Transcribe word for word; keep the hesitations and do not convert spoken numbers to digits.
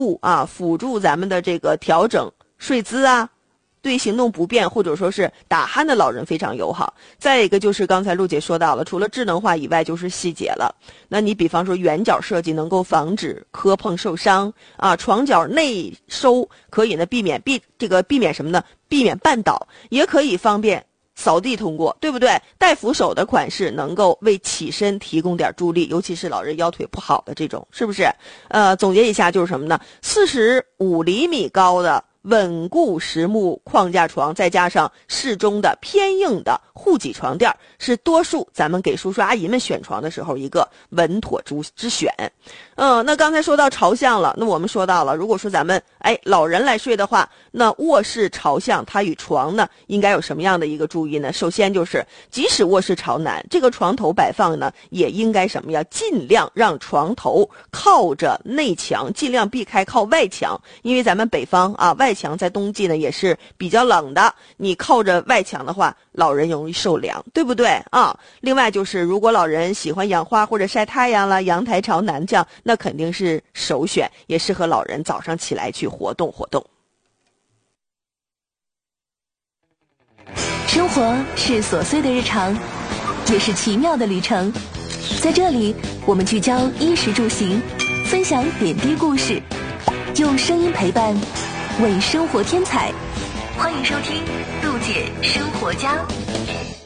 啊，辅助咱们的这个调整睡姿啊，对行动不便或者说是打鼾的老人非常友好。再一个就是刚才陆姐说到了，除了智能化以外就是细节了。那你比方说圆角设计能够防止磕碰受伤啊，床角内收可以呢避免避这个避免什么呢？避免绊倒，也可以方便扫地通过，对不对？带扶手的款式能够为起身提供点助力，尤其是老人腰腿不好的这种，是不是？呃，总结一下就是什么呢？四十五厘米高的稳固实木框架床，再加上适中的偏硬的护脊床垫，是多数咱们给叔叔阿姨们选床的时候一个稳妥之之选。嗯，那刚才说到朝向了，那我们说到了，如果说咱们哎老人来睡的话，那卧室朝向它与床呢应该有什么样的一个注意呢？首先就是即使卧室朝南，这个床头摆放呢也应该什么呀？尽量让床头靠着内墙，尽量避开靠外墙，因为咱们北方啊外墙在冬季呢也是比较冷的，你靠着外墙的话，老人容易受凉，对不对啊？另外就是如果老人喜欢养花或者晒太阳了，阳台朝南这样，那肯定是首选，也适合老人早上起来去活动活动。 生活是琐碎的日常，也是奇妙的旅程。在这里，我们聚焦衣食住行，分享点滴故事，用声音陪伴，为生活添彩。欢迎收听陆姐生活家。